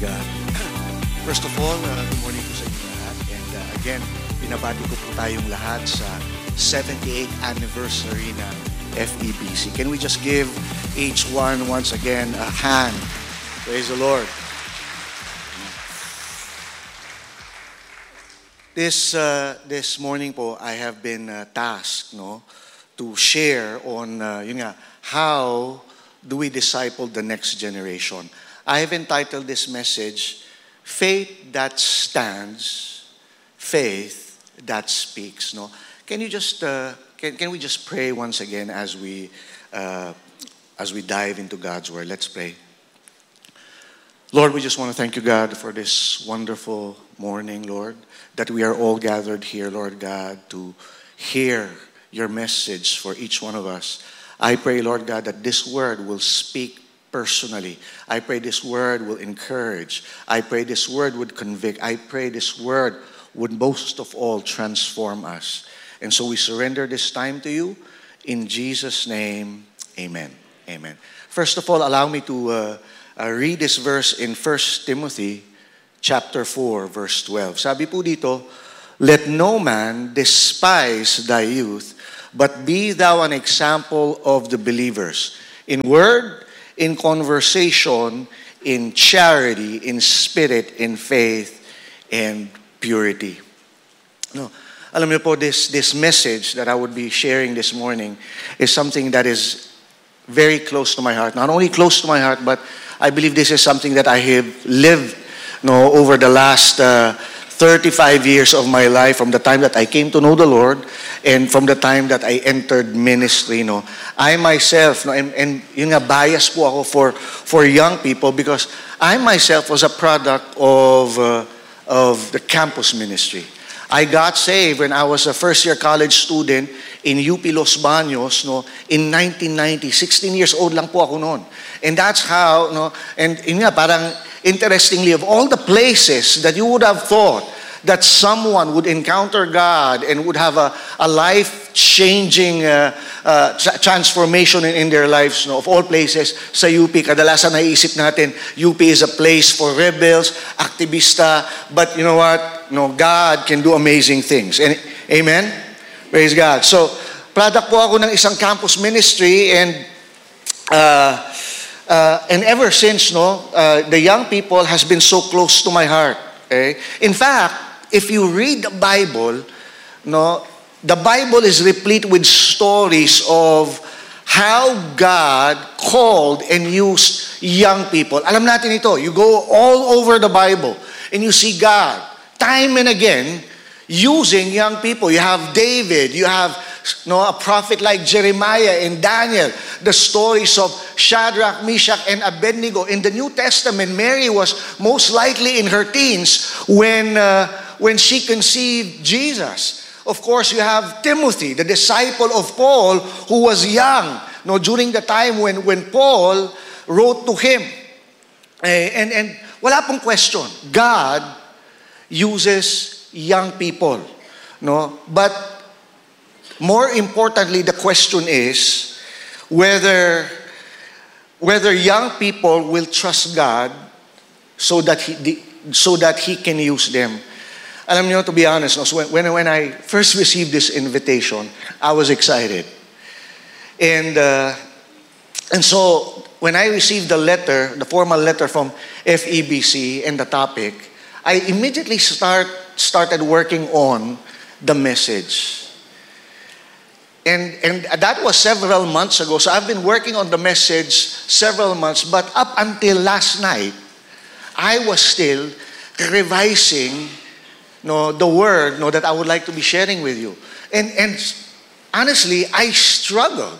God. First of all, good morning po sa inyo lahat. And again, binabati ko po tayong lahat sa 78th anniversary ng FEBC. Can we just give each one once again a hand? Praise the Lord. This morning po, I have been tasked to share on how do we disciple the next generation. I have entitled this message, Faith That Stands, Faith That Speaks. No, can you just can we just pray once again as we dive into God's word? Let's pray. Lord, we just want to thank you, God, for this wonderful morning, Lord, that we are all gathered here, Lord God, to hear your message for each one of us. I pray, Lord God, that this word will speak personally. I pray this word will encourage. I pray this word would convict. I pray this word would most of all transform us. And so we surrender this time to you. In Jesus' name, amen. Amen. First of all, allow me to read this verse in 1 Timothy chapter 4, verse 12. Sabi po dito, let no man despise thy youth, but be thou an example of the believers. In word, in conversation, in charity, in spirit, in faith, and purity. No, alam niyo po, this message that I would be sharing this morning is something that is very close to my heart. Not only close to my heart, but I believe this is something that I have lived over the last 35 years of my life, from the time that I came to know the Lord and from the time that I entered ministry. I myself, and yun nga, bias po ako for young people because I myself was a product of the campus ministry. I got saved when I was a first-year college student in UP Los Baños in 1990. 16 years old lang po ako noon. And that's how, and yun nga, parang interestingly, of all the places that you would have thought that someone would encounter God and would have a life-changing transformation in their lives, of all places, sa UP, kadalasan naisip natin, UP is a place for rebels, aktivista, but you know what? God can do amazing things. And, amen? Praise God. So, product po ako ng isang campus ministry, and ever since, the young people has been so close to my heart. Okay? In fact, if you read the Bible, the Bible is replete with stories of how God called and used young people. Alam natin ito. You go all over the Bible and you see God time and again using young people. You have David, you have a prophet like Jeremiah and Daniel, the stories of Shadrach, Meshach, and Abednego. In the New Testament, Mary was most likely in her teens when she conceived Jesus. Of course, you have Timothy, the disciple of Paul, who was young during the time when Paul wrote to him. And wala pong question, God uses young people. But more importantly, the question is whether young people will trust God so that He can use them. Alam niyo, to be honest, when I first received this invitation, I was excited. And so when I received the formal letter from FEBC and the topic, I immediately started working on the message. And that was several months ago. So I've been working on the message several months. But up until last night, I was still revising the word that I would like to be sharing with you. And honestly, I struggled.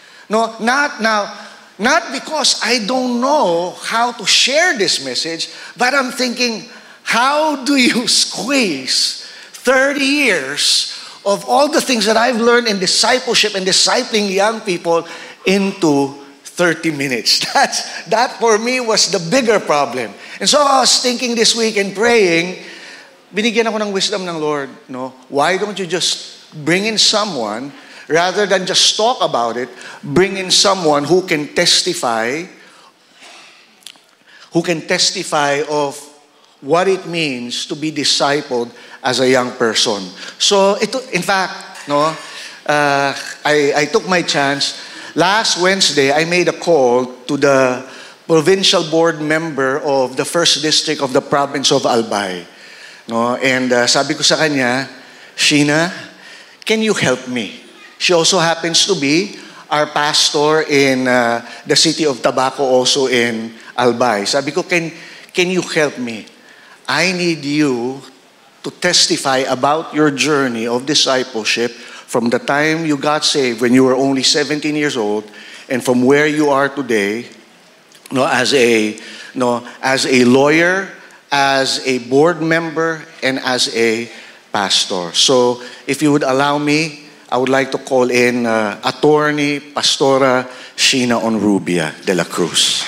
Not because I don't know how to share this message, but I'm thinking, how do you squeeze 30 years of all the things that I've learned in discipleship and discipling young people into 30 minutes? That for me was the bigger problem. And so I was thinking this week and praying, binigyan ako ng wisdom ng Lord, why don't you just bring in someone, rather than just talk about it, bring in someone who can testify who can testify of what it means to be discipled as a young person. So, in fact, I took my chance. Last Wednesday, I made a call to the provincial board member of the 1st District of the province of Albay. And sabi ko sa kanya, Sheena, can you help me? She also happens to be our pastor in the city of Tabaco, also in Albay. Sabi ko, can you help me? I need you to testify about your journey of discipleship from the time you got saved when you were only 17 years old and from where you are today, as a lawyer, as a board member, and as a pastor. So, if you would allow me, I would like to call in Attorney Pastora Sheena Onrubia de la Cruz.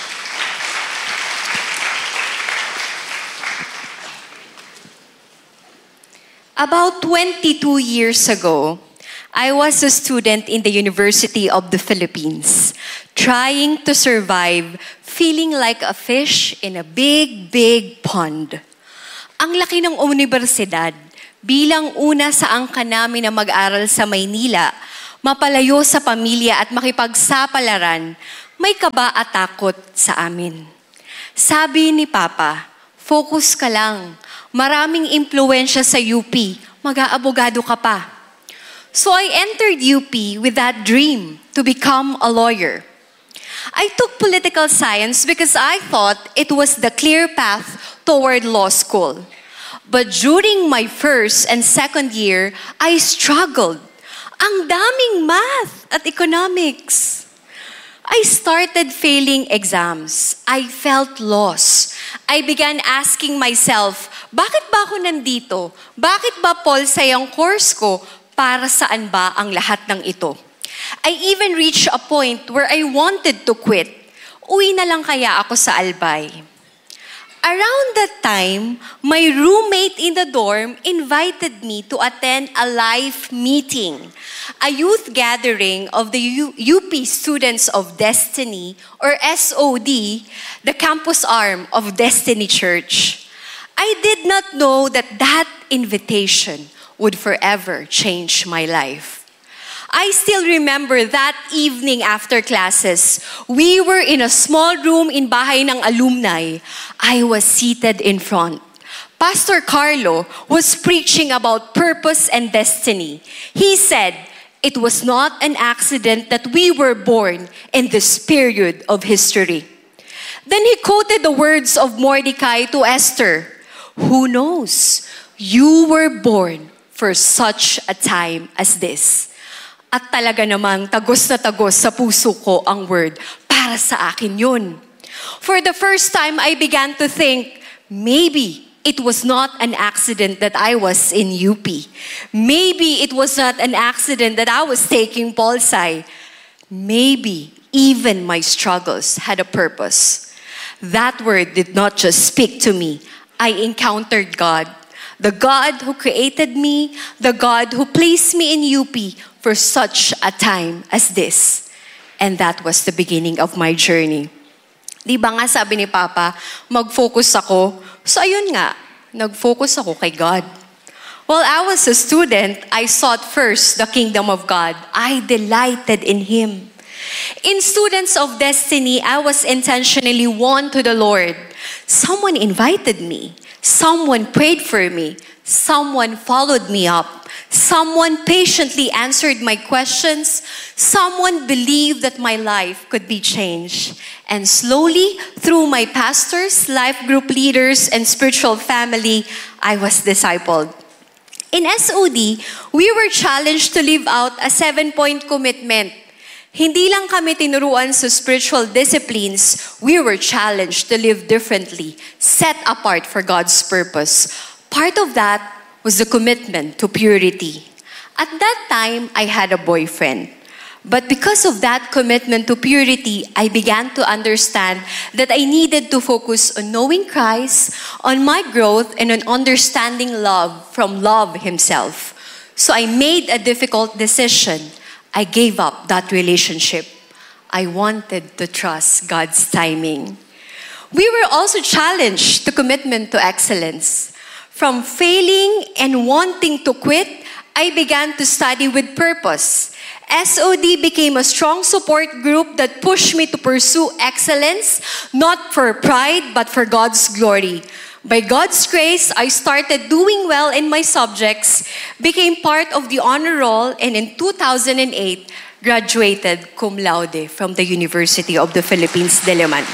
About 22 years ago, I was a student in the University of the Philippines, trying to survive, feeling like a fish in a big, big pond. Ang laki ng universidad, bilang una sa angka namin na mag-aral sa Maynila, mapalayo sa pamilya at makipagsapalaran, may kaba at takot sa amin. Sabi ni Papa, focus ka lang, maraming impluwensya sa UP, mag-aabogado ka pa. So I entered UP with that dream to become a lawyer. I took political science because I thought it was the clear path toward law school. But during my first and second year, I struggled. Ang daming math at economics. I started failing exams. I felt lost. I began asking myself, bakit ba ako nandito? Bakit ba Polsay ang course ko? Para saan ba ang lahat ng ito? I even reached a point where I wanted to quit. Uwi na lang kaya ako sa Albay. Around that time, my roommate in the dorm invited me to attend a live meeting, a youth gathering of the UP Students of Destiny, or SOD, the campus arm of Destiny Church. I did not know that invitation would forever change my life. I still remember that evening after classes, we were in a small room in bahay ng alumni. I was seated in front. Pastor Carlo was preaching about purpose and destiny. He said, it was not an accident that we were born in this period of history. Then he quoted the words of Mordecai to Esther, who knows, you were born for such a time as this. At talaga namang tagos na tagos sa puso ko ang word, para sa akin yun. For the first time, I began to think, maybe it was not an accident that I was in UP. Maybe it was not an accident that I was taking Polsay. Maybe even my struggles had a purpose. That word did not just speak to me. I encountered God. The God who created me, the God who placed me in UP for such a time as this. And that was the beginning of my journey. Di ba nga sabi ni Papa, mag-focus ako. So ayun nga, nag-focus ako kay God. While I was a student, I sought first the kingdom of God. I delighted in Him. In Students of Destiny, I was intentionally won to the Lord. Someone invited me. Someone prayed for me. Someone followed me up. Someone patiently answered my questions. Someone believed that my life could be changed. And slowly, through my pastors, life group leaders, and spiritual family, I was discipled. In SOD, we were challenged to live out a 7-point commitment. Hindi lang kami tinuruan sa spiritual disciplines, we were challenged to live differently, set apart for God's purpose. Part of that was the commitment to purity. At that time, I had a boyfriend. But because of that commitment to purity, I began to understand that I needed to focus on knowing Christ, on my growth, and on understanding love from love Himself. So I made a difficult decision. I gave up that relationship. I wanted to trust God's timing. We were also challenged to commitment to excellence. From failing and wanting to quit, I began to study with purpose. SOD became a strong support group that pushed me to pursue excellence, not for pride, but for God's glory. By God's grace, I started doing well in my subjects, became part of the honor roll, and in 2008, graduated cum laude from the University of the Philippines, Diliman.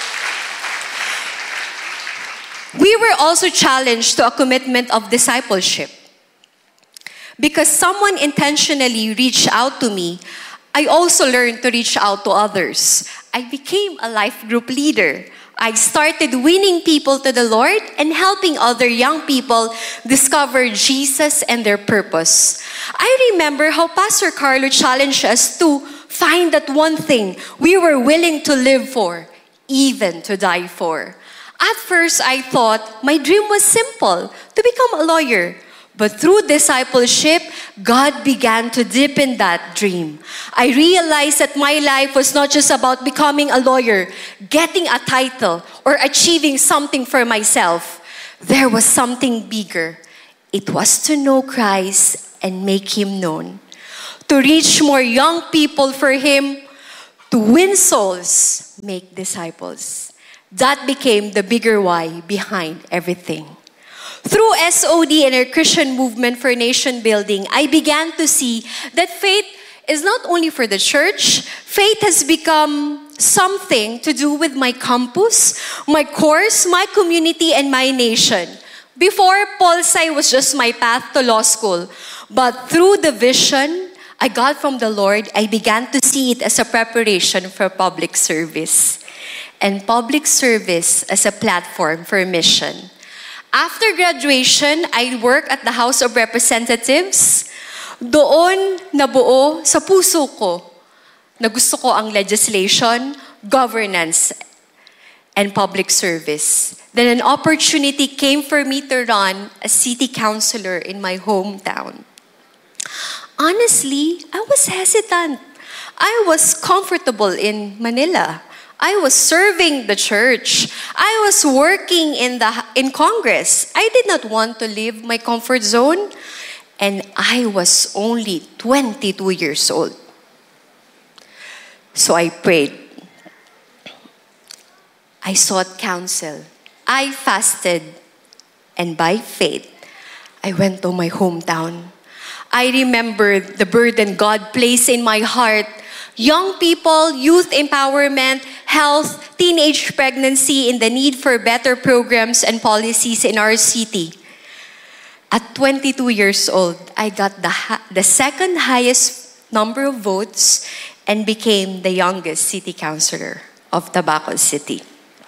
We were also challenged to a commitment of discipleship. Because someone intentionally reached out to me, I also learned to reach out to others. I became a life group leader. I started winning people to the Lord and helping other young people discover Jesus and their purpose. I remember how Pastor Carlo challenged us to find that one thing we were willing to live for, even to die for. At first, I thought my dream was simple, to become a lawyer. But through discipleship, God began to deepen that dream. I realized that my life was not just about becoming a lawyer, getting a title, or achieving something for myself. There was something bigger. It was to know Christ and make Him known. To reach more young people for Him, to win souls, make disciples. That became the bigger why behind everything. Through SOD and our Christian movement for nation building, I began to see that faith is not only for the church. Faith has become something to do with my campus, my course, my community, and my nation. Before, Pol Sci was just my path to law school. But through the vision I got from the Lord, I began to see it as a preparation for public service. And public service as a platform for mission. After graduation, I worked at the House of Representatives. Doon nabuo sa puso ko na gusto ko ang legislation, governance, and public service. Then an opportunity came for me to run as city councilor in my hometown. Honestly, I was hesitant. I was comfortable in Manila. I was serving the church. I was working in Congress. I did not want to leave my comfort zone. And I was only 22 years old. So I prayed. I sought counsel. I fasted. And by faith, I went to my hometown. I remember the burden God placed in my heart. Young people, youth empowerment, health, teenage pregnancy, and the need for better programs and policies in our city. At 22 years old, I got the second highest number of votes and became the youngest city councilor of Tabaco City.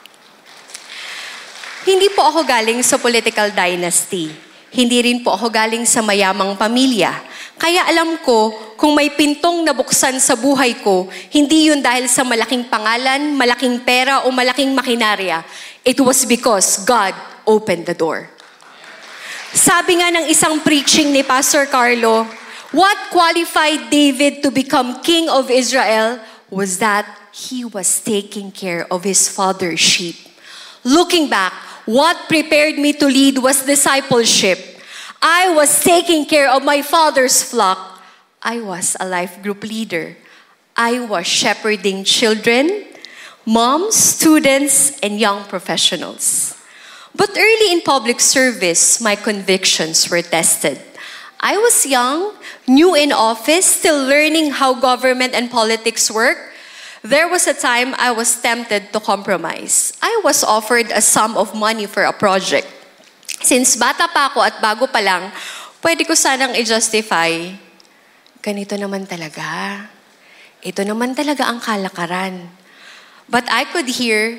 Hindi po ako galing sa political dynasty. Hindi rin po ako galing sa mayamang pamilya. Kaya alam ko, kung may pintong nabuksan sa buhay ko, hindi yun dahil sa malaking pangalan, malaking pera, o malaking makinarya. It was because God opened the door. Sabi nga ng isang preaching ni Pastor Carlo, what qualified David to become king of Israel was that he was taking care of his father's sheep. Looking back, what prepared me to lead was discipleship. I was taking care of my father's flock. I was a life group leader. I was shepherding children, moms, students, and young professionals. But early in public service, my convictions were tested. I was young, new in office, still learning how government and politics work. There was a time I was tempted to compromise. I was offered a sum of money for a project. Since bata pa ako at bago pa lang, pwede ko sanang i-justify, ganito naman talaga. Ito naman talaga ang kalakaran. But I could hear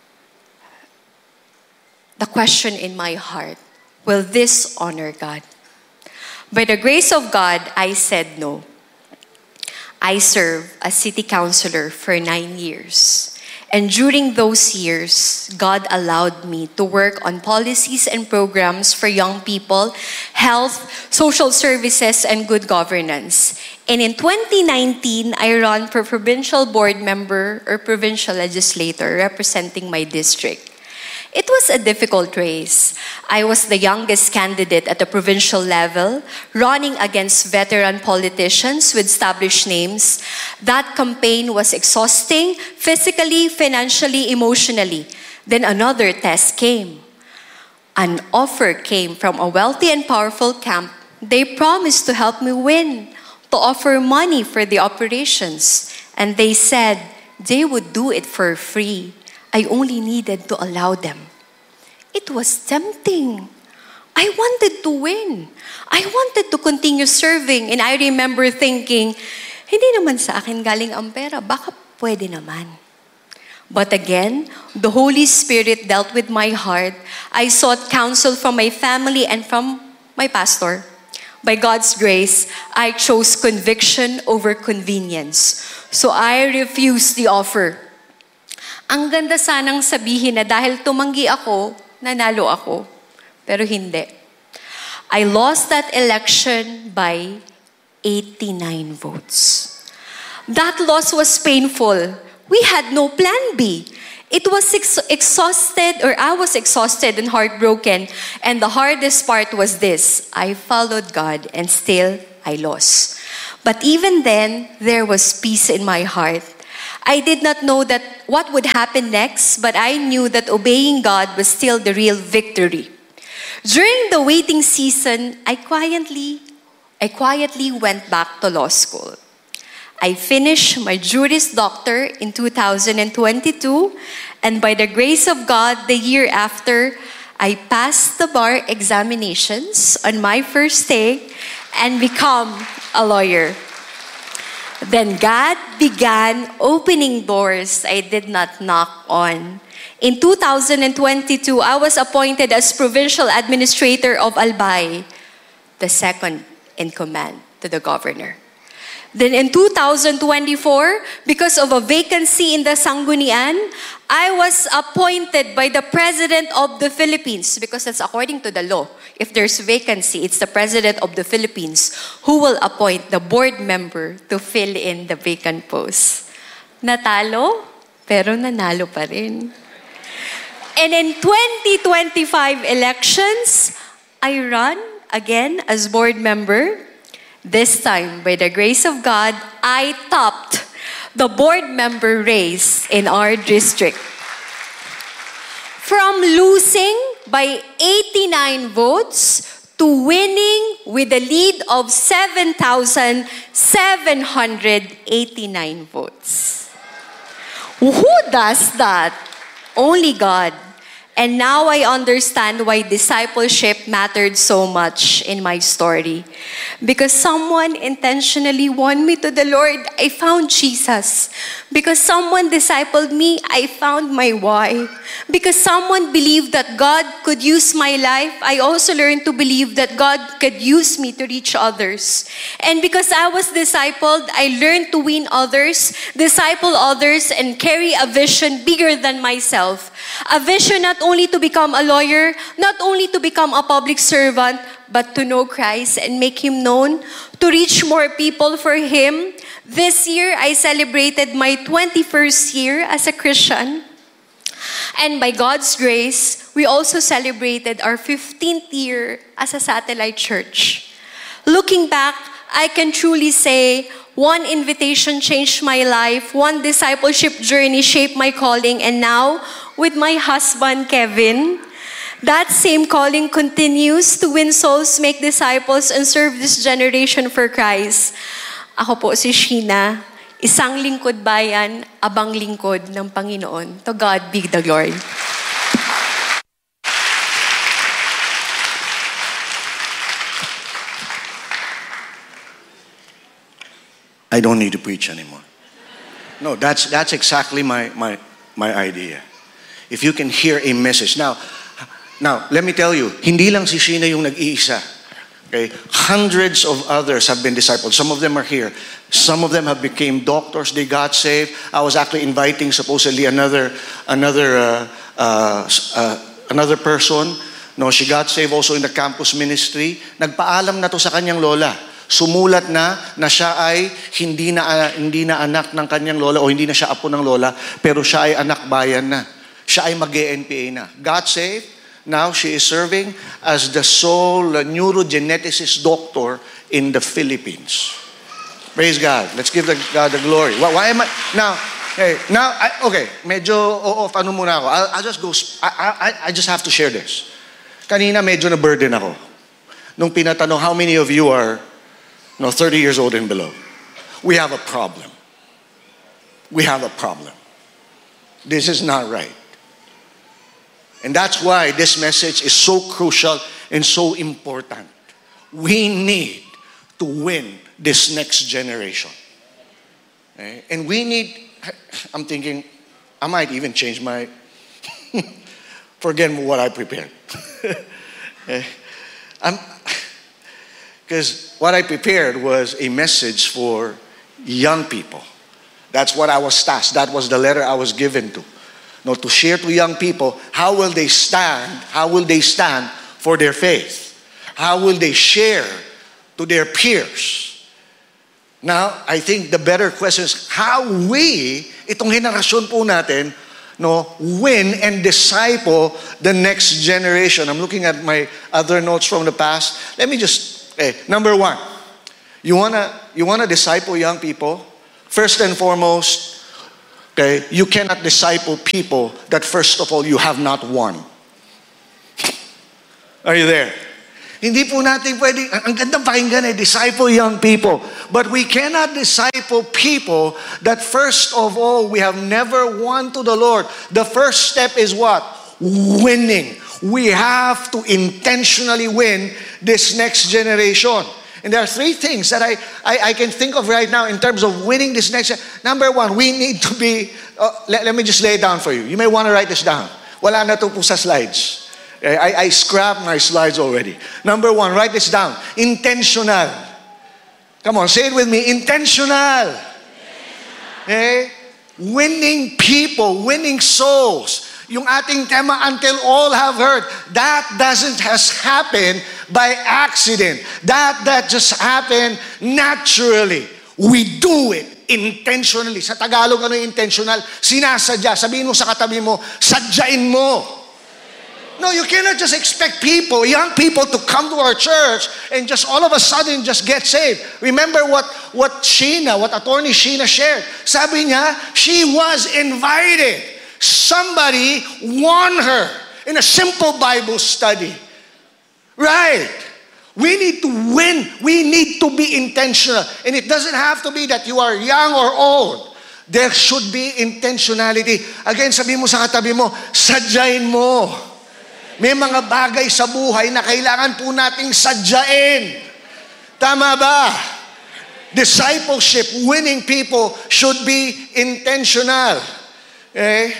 the question in my heart, will this honor God? By the grace of God, I said no. I served as city councilor for 9 years. And during those years, God allowed me to work on policies and programs for young people, health, social services, and good governance. And in 2019, I ran for provincial board member or provincial legislator representing my district. It was a difficult race. I was the youngest candidate at the provincial level, running against veteran politicians with established names. That campaign was exhausting, physically, financially, emotionally. Then another test came. An offer came from a wealthy and powerful camp. They promised to help me win, to offer money for the operations. And they said they would do it for free. I only needed to allow them. It was tempting. I wanted to win. I wanted to continue serving. And I remember thinking, hindi naman sa akin galing ang pera. Baka pwede naman. But again, the Holy Spirit dealt with my heart. I sought counsel from my family and from my pastor. By God's grace, I chose conviction over convenience. So I refused the offer. Ang ganda sanang sabihin na dahil tumanggi ako, nanalo ako. Pero hindi. I lost that election by 89 votes. That loss was painful. We had no plan B. It was I was exhausted and heartbroken. And the hardest part was this. I followed God and still I lost. But even then, there was peace in my heart. I did not know that what would happen next, but I knew that obeying God was still the real victory. During the waiting season, I quietly went back to law school. I finished my Juris Doctor in 2022, and by the grace of God, the year after, I passed the bar examinations on my first day and become a lawyer. Then God began opening doors I did not knock on. In 2022, I was appointed as Provincial Administrator of Albay, the second in command to the governor. Then in 2024, because of a vacancy in the Sanggunian, I was appointed by the President of the Philippines, because that's according to the law. If there's vacancy, it's the President of the Philippines who will appoint the board member to fill in the vacant post. Natalo, pero nanalo pa rin. And in 2025 elections, I ran again as board member. This time, by the grace of God, I topped the board member race in our district. From losing by 89 votes to winning with a lead of 7,789 votes. Who does that? Only God. And now I understand why discipleship mattered so much in my story. Because someone intentionally won me to the Lord, I found Jesus. Because someone discipled me, I found my why. Because someone believed that God could use my life, I also learned to believe that God could use me to reach others. And because I was discipled, I learned to win others, disciple others, and carry a vision bigger than myself. A vision not only to become a lawyer, not only to become a public servant, but to know Christ and make Him known, to reach more people for Him. This year, I celebrated my 21st year as a Christian. And by God's grace, we also celebrated our 15th year as a satellite church. Looking back, I can truly say, one invitation changed my life, one discipleship journey shaped my calling, and now, with my husband, Kevin, that same calling continues to win souls, make disciples, and serve this generation for Christ. Ako po si Sheena, isang lingkod bayan, abang lingkod ng Panginoon. To God be the glory. I don't need to preach anymore. No, that's exactly my idea. If you can hear a message. Now, let me tell you, hindi lang si Sheena yung nag-iisa. Okay? Hundreds of others have been discipled. Some of them are here. Some of them have become doctors. They got saved. I was actually inviting supposedly another person. No, she got saved also in the campus ministry. Nagpaalam na to sa kanyang lola. Sumulat na siya ay hindi na anak ng kanyang lola o hindi na siya apo ng lola, pero siya ay anak bayan na. Siya ay mag-NPA na. Got saved. Now she is serving as the sole neurogeneticist doctor in the Philippines. Praise God. Let's give God the glory. Why am I now? Okay. Medyo off. Ano muna ako? I'll just go. I just have to share this. Kanina medyo na burden ako. Nung pinatanong, how many of you are 30 years old and below? We have a problem. We have a problem. This is not right. And that's why this message is so crucial and so important. We need to win this next generation. Okay? And we need, I'm thinking, I might even change my, forget what I prepared. Because what I prepared was a message for young people. That's what I was tasked. That was the letter I was given to. To share to young people, how will they stand? How will they stand for their faith? How will they share to their peers? Now, I think the better question is how we, itong henerasyon po natin, win and disciple the next generation. I'm looking at my other notes from the past. Let me just, number one, you wanna disciple young people? First and foremost, okay, you cannot disciple people that first of all you have not won. Are you there? Hindi po natin pwedeng, ang gandang pakinggan disciple young people. But we cannot disciple people that first of all we have never won to the Lord. The first step is what? Winning. We have to intentionally win this next generation. And there are three things that I can think of right now in terms of winning this next. Number one, we need to be, let me just lay it down for you. You may want to write this down. Wala na to po sa slides. I scrapped my slides already. Number one, write this down. Intentional. Come on, say it with me. Intentional. Okay? Winning people, winning souls. Yung ating tema, until all have heard, that doesn't has happened by accident. That just happened naturally. We do it intentionally. Sa Tagalog, ano yung intentional? Sinasadya. Sabihin mo sa katabi mo, sadyain mo. No, you cannot just expect people, young people, to come to our church and just all of a sudden just get saved. Remember what Attorney Sheena shared. Sabi niya, she was invited. Somebody won her in a simple Bible study. Right. We need to win. We need to be intentional. And it doesn't have to be that you are young or old. There should be intentionality. Again, sabi mo sa katabi mo, sadyain mo. May mga bagay sa buhay na kailangan po nating sadyain. Tama ba? Discipleship, winning people should be intentional. Okay?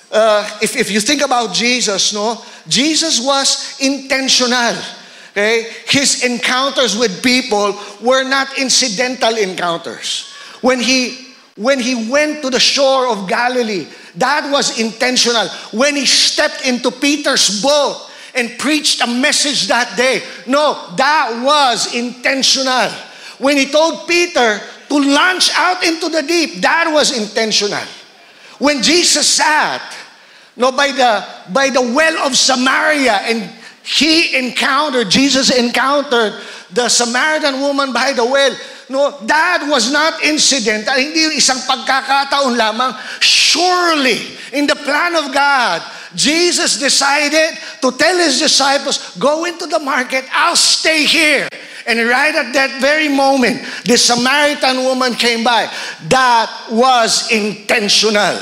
If you think about Jesus, Jesus was intentional. Okay? His encounters with people were not incidental encounters. When he went to the shore of Galilee, that was intentional. When he stepped into Peter's boat and preached a message that day, that was intentional. When he told Peter to launch out into the deep, that was intentional. When Jesus sat by the well of Samaria and Jesus encountered the Samaritan woman by the well, that was not incidental. Hindi yung isang pagkakataon lamang. Surely, in the plan of God, Jesus decided to tell his disciples, go into the market, I'll stay here. And right at that very moment, the Samaritan woman came by. That was intentional.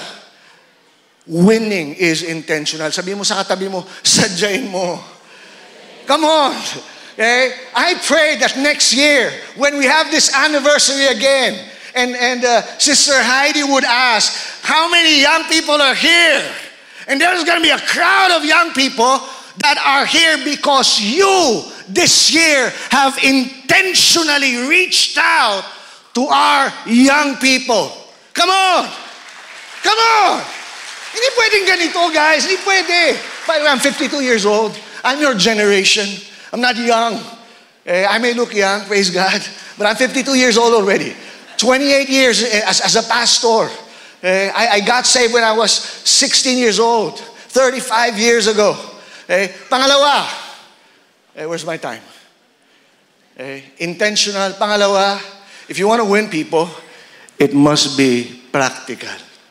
Winning is intentional. Sabi mo sa katabi mo, sadyain mo. Come on. Okay? I pray that next year, when we have this anniversary again, and Sister Heidi would ask, how many young people are here? And there's going to be a crowd of young people that are here because you this year have intentionally reached out to our young people? Come on! Come on! Hindi pwedeng ganito, guys. Hindi pwede. By the way, I'm 52 years old. I'm your generation. I'm not young. I may look young, praise God, but I'm 52 years old already. 28 years as a pastor. I got saved when I was 16 years old. 35 years ago. Pangalawa, where's my time? Intentional. Pangalawa, if you want to win people, it must be practical.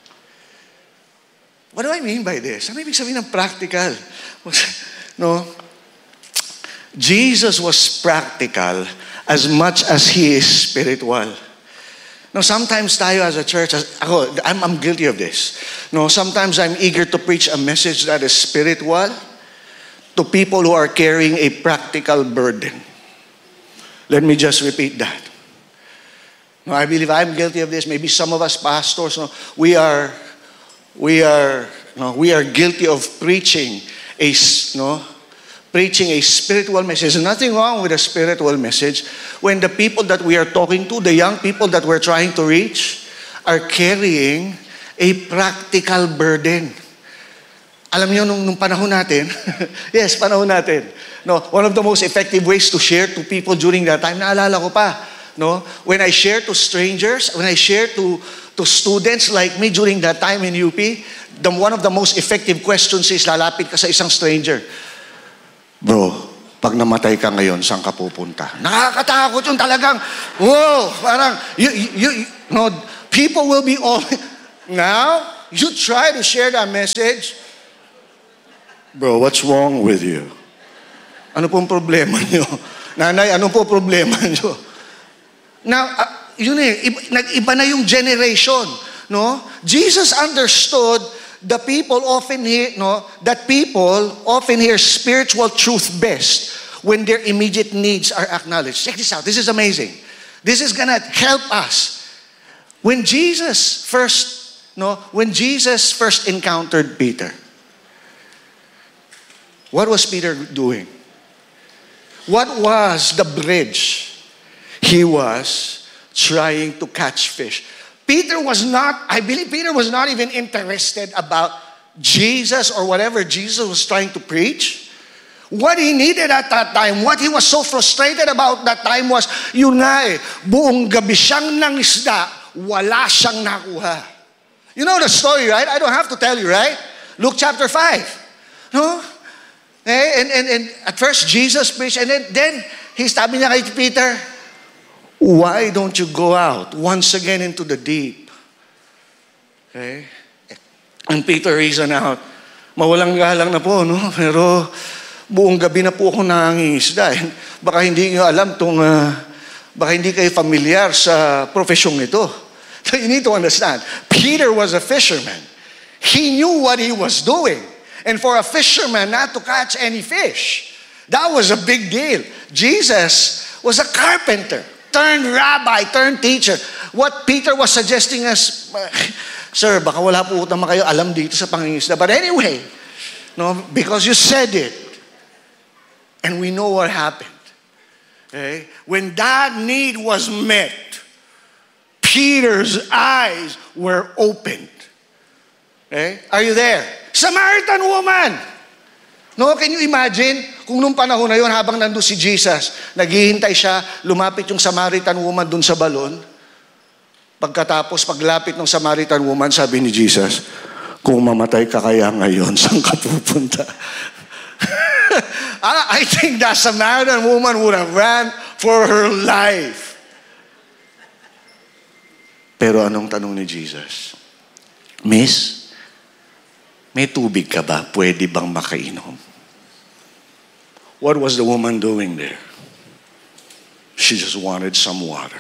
What do I mean by this? Ano ibig sabihin ng practical? No? Jesus was practical as much as He is spiritual. No, sometimes tayo as a church, I'm guilty of this. No, sometimes I'm eager to preach a message that is spiritual to people who are carrying a practical burden. Let me just repeat that. No, I believe I'm guilty of this. Maybe some of us pastors, no, we are guilty of preaching a spiritual message. There's nothing wrong with a spiritual message when the people that we are talking to, the young people that we're trying to reach, are carrying a practical burden. Alam niyo, nung panahon natin, yes, panahon natin, no, one of the most effective ways to share to people during that time, naalala ko pa, no, when I share to strangers, when I share to students like me during that time in UP, one of the most effective questions is, lalapit ka sa isang stranger, bro, pag namatay ka ngayon, saan ka pupunta? Nakakatakot yun talagang, whoa, parang, people will be all, now, you try to share that message, bro, what's wrong with you? Ano pong problema nyo? Nanay, ano po problema nyo? Now, nag-iba na yung generation, no? Jesus understood that people often hear spiritual truth best when their immediate needs are acknowledged. Check this out. This is amazing. This is gonna help us. When Jesus first encountered Peter, what was Peter doing? What was the bridge? He was trying to catch fish. I believe Peter was not even interested about Jesus or whatever Jesus was trying to preach. What he needed at that time, what he was so frustrated about that time was, yun nga buong gabi siyang nangisda, wala siyang nakuha. You know the story, right? I don't have to tell you, right? Luke chapter 5. No? And at first Jesus preached, and then sabi niya kay Peter, why don't you go out once again into the deep? Okay? And Peter reasoned out, mawalang galang na po, no? Pero buong gabi na po ako nangingisda. Baka hindi niyo alam baka hindi kayo familiar sa profesyong ito. So you need to understand, Peter was a fisherman. He knew what he was doing. And for a fisherman not to catch any fish, that was a big deal. Jesus was a carpenter, turned rabbi, turned teacher. What Peter was suggesting is, sir, baka wala po naman kayo alam dito sa pangingisda. But anyway, no, because you said it, and we know what happened. Okay? When that need was met, Peter's eyes were opened. Okay? Are you there? Samaritan woman! No, can you imagine kung nung panahon na yun, habang nandun si Jesus, naghihintay siya, lumapit yung Samaritan woman dun sa balon. Pagkatapos, paglapit ng Samaritan woman, sabi ni Jesus, kung mamatay ka kaya ngayon, saan ka pupunta? I think that Samaritan woman would have ran for her life. Pero anong tanong ni Jesus? Miss, may tubig ka ba? Pwede bang makainom? What was the woman doing there? She just wanted some water.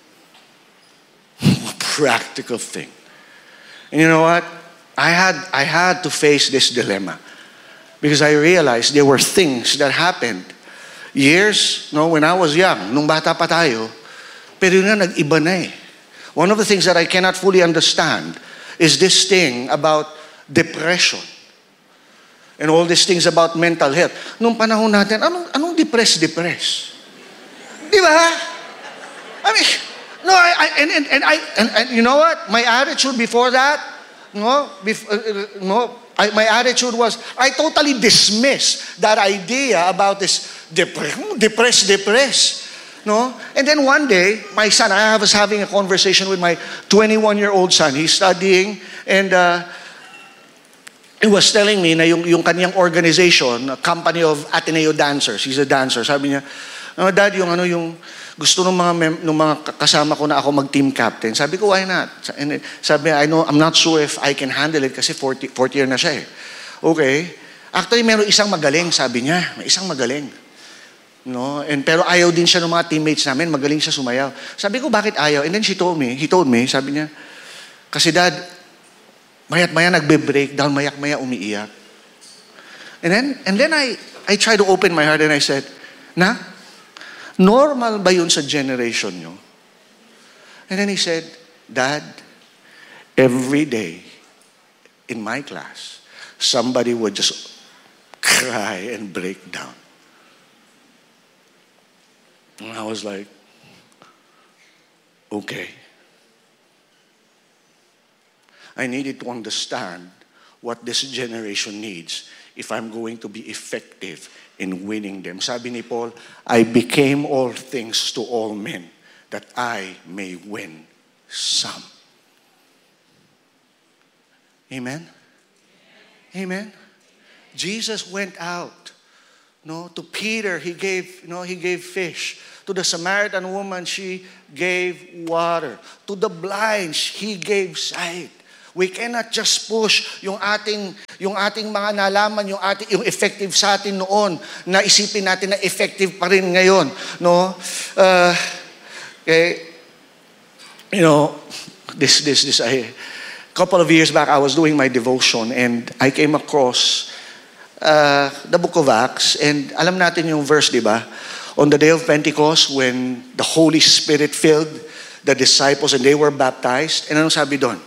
A practical thing. And you know what? I had to face this dilemma because I realized there were things that happened years, when I was young, nung bata pa tayo, pero yun na nag-iba na eh. One of the things that I cannot fully understand is this thing about depression. And all these things about mental health. Nung panahon natin, anong depress? Di ba? I mean, no, and you know what? My attitude before that, my attitude was, I totally dismissed that idea about this depress. No? And then one day, my son, I was having a conversation with my 21-year-old son. He's studying, and he was telling me na yung kanyang organization, a company of Ateneo dancers. He's a dancer. Sabi niya, Dad, yung gusto ng mga kasama ko na ako mag-team captain. Sabi ko, why not? And sabi niya, I'm not sure if I can handle it kasi fourth year na siya eh. Okay. Actually, meron isang magaling, sabi niya. May isang magaling. No? Pero ayaw din siya ng mga teammates namin. Magaling siya sumayaw. Sabi ko, bakit ayaw? And then he told me, sabi niya, kasi Dad, mayat-maya nagbe-breakdown, mayak-maya umiiyak. And then I tried to open my heart and I said, normal ba yun sa generation nyo? And then he said, Dad, every day in my class, somebody would just cry and break down. And I was like, okay. I needed to understand what this generation needs if I'm going to be effective in winning them. Sabi ni Paul, I became all things to all men that I may win some. Amen? Amen? Jesus went out. To Peter, he gave fish. To the Samaritan woman, she gave water. To the blind, he gave sight. We cannot just push yung ating mga nalaman, yung effective sa atin noon, na isipin natin na effective pa rin ngayon, no? A couple of years back, I was doing my devotion and I came across the book of Acts, and alam natin yung verse, di ba? On the day of Pentecost, when the Holy Spirit filled the disciples and they were baptized, and anong sabi doon?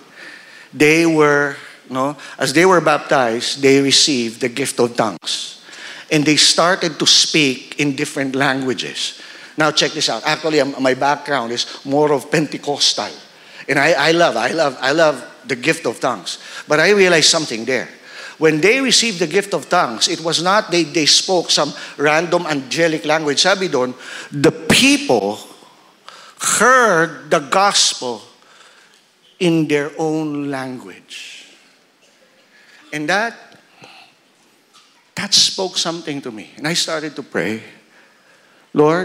As they were baptized, they received the gift of tongues. And they started to speak in different languages. Now check this out. Actually, my background is more of Pentecostal. And I love the gift of tongues. But I realized something there. When they received the gift of tongues, it was not they spoke some random angelic language. Sabi doon, the people heard the gospel in their own language. And that spoke something to me. And I started to pray, Lord,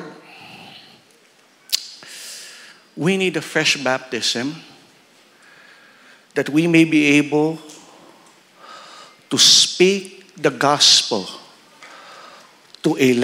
we need a fresh baptism that we may be able to speak the gospel to a